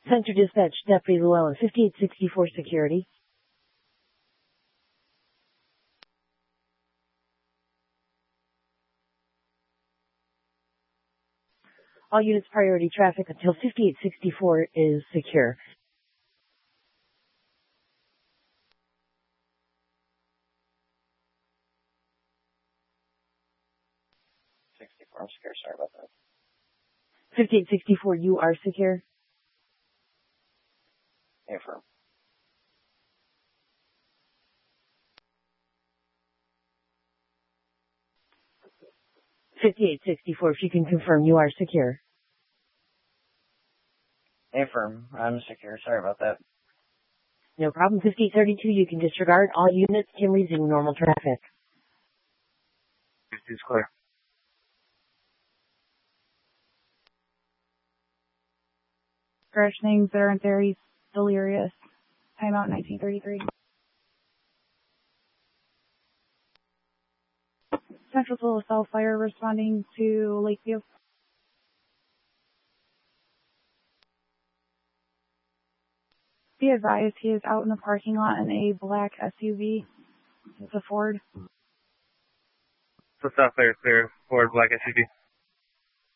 Center Dispatch, Deputy Llewellyn, 5864 Security. All units priority traffic until 5864 is secure. I'm secure, sorry about that. 5864, you are secure? Affirm. $58.64, if you can confirm you are secure. Affirm. I'm secure. Sorry about that. No problem. 5832, you can disregard. All units can resume normal traffic. 50 is clear. Crash things that aren't there. He's delirious. Timeout 1933. Central Total Cell Fire responding to Lakeview. Be advised, he is out in the parking lot in a black SUV. It's a Ford. So South Fire clear. Ford black SUV.